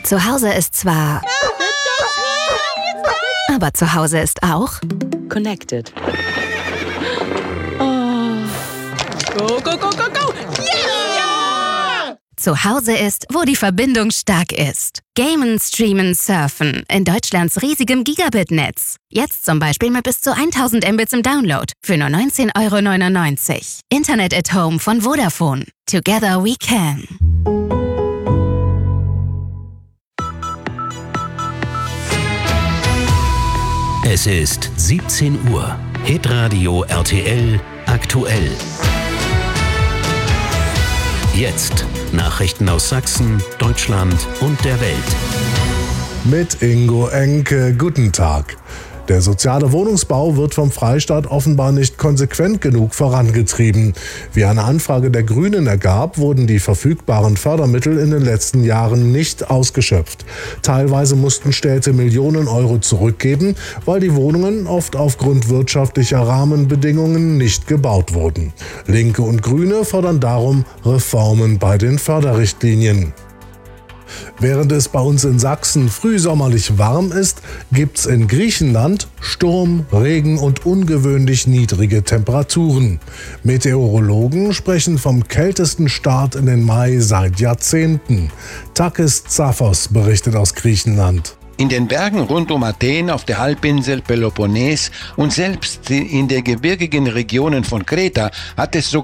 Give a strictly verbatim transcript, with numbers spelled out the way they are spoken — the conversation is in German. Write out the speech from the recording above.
Zu Hause ist zwar... Aber zu Hause ist auch... Connected. Go, go, go, go, go! Yeah! Zu Hause ist, wo die Verbindung stark ist. Gamen, Streamen, Surfen in Deutschlands riesigem Gigabit-Netz. Jetzt zum Beispiel mit bis zu tausend Mbits im Download für nur neunzehn Euro neunundneunzig. Internet at Home von Vodafone. Together we can. Es ist siebzehn Uhr. Hitradio R T L aktuell. Jetzt Nachrichten aus Sachsen, Deutschland und der Welt. Mit Ingo Enke, guten Tag. Der soziale Wohnungsbau wird vom Freistaat offenbar nicht konsequent genug vorangetrieben. Wie eine Anfrage der Grünen ergab, wurden die verfügbaren Fördermittel in den letzten Jahren nicht ausgeschöpft. Teilweise mussten Städte Millionen Euro zurückgeben, weil die Wohnungen oft aufgrund wirtschaftlicher Rahmenbedingungen nicht gebaut wurden. Linke und Grüne fordern darum Reformen bei den Förderrichtlinien. Während es bei uns in Sachsen frühsommerlich warm ist, gibt's in Griechenland Sturm, Regen und ungewöhnlich niedrige Temperaturen. Meteorologen sprechen vom kältesten Start in den Mai seit Jahrzehnten. Takis Zaphos berichtet aus Griechenland. In den Bergen rund um Athen, auf der Halbinsel Peloponnes und selbst in den gebirgigen Regionen von Kreta hat es sogar